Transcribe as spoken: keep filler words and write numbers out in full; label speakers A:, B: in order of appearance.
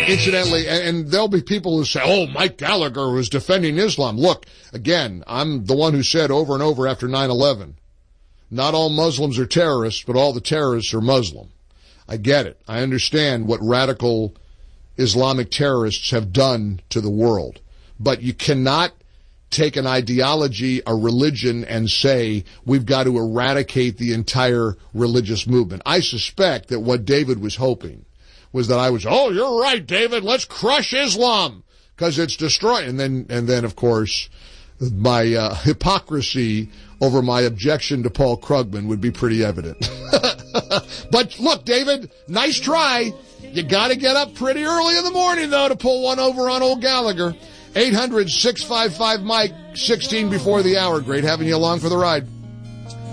A: Incidentally, and, and there'll be people who say, oh, Mike Gallagher was defending Islam. Look, again, I'm the one who said over and over after nine eleven, not all Muslims are terrorists, but all the terrorists are Muslim. I get it. I understand what radical Islamic terrorists have done to the world. But you cannot take an ideology, a religion, and say we've got to eradicate the entire religious movement. I suspect that what David was hoping was that I was, oh, you're right, David, let's crush Islam because it's destroyed. And then, and then, of course, my uh, hypocrisy over my objection to Paul Krugman would be pretty evident. But look, David, nice try. You got to get up pretty early in the morning, though, to pull one over on old Gallagher. eight hundred, six five five, Mike, sixteen before the hour. Great having you along for the ride.